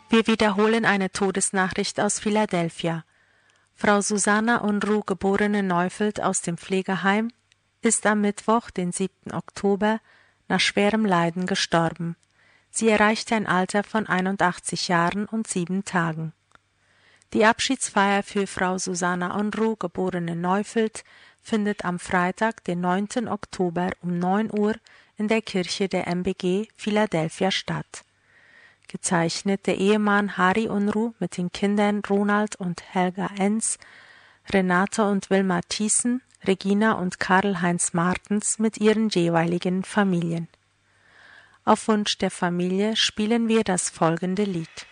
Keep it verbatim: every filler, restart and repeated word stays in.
Wir wiederholen eine Todesnachricht aus Philadelphia. Frau Susanna Unruh, geborene Neufeld aus dem Pflegeheim, ist am Mittwoch, den siebten Oktober, nach schwerem Leiden gestorben. Sie erreichte ein Alter von einundachtzig Jahren und sieben Tagen. Die Abschiedsfeier für Frau Susanna Unruh, geborene Neufeld, findet am Freitag, den neunten Oktober um neun Uhr in der Kirche der M B G Philadelphia statt. Gezeichnet der Ehemann Harry Unruh mit den Kindern Ronald und Helga Enz, Renate und Wilma Thiessen, Regina und Karl-Heinz Martens mit ihren jeweiligen Familien. Auf Wunsch der Familie spielen wir das folgende Lied.